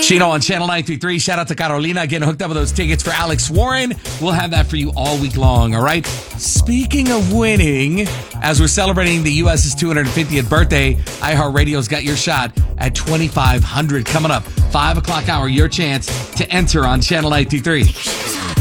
Chino on Channel 933. Shout out to Carolina getting hooked up with those tickets for Alex Warren. We'll have that for you all week long, all right? Speaking of winning, as we're celebrating the U.S.'s 250th birthday, iHeartRadio's got your shot at $2,500 coming up. 5 o'clock hour, your chance to enter on Channel 933.